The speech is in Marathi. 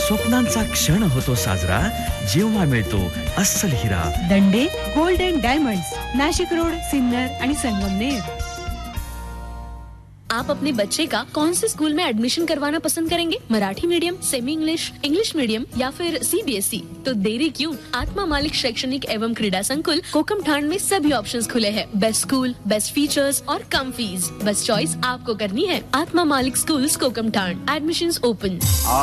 स्वप्नांचा क्षण होतो साजरा जेव्हा मिळतो अस्सल हिरा. दंडे gold and diamonds, Nashik road, Sinnar आणि संगमनेर. आप अपने बच्चे का कौन से स्कूल में एडमिशन करवाना पसंद करेंगे? Marathi medium, semi English, English medium या फिर CBSE? तो देरी क्यों? आत्मा मालिक शैक्षणिक एवं क्रीड़ा संकुल कोकम ठाण में सभी ऑप्शंस खुले हैं. बेस्ट स्कूल, बेस्ट फीचर्स और कम फीस. बस चॉइस आपको करनी है. आत्मा मालिक स्कूल्स कोकम ठाण. Admissions open.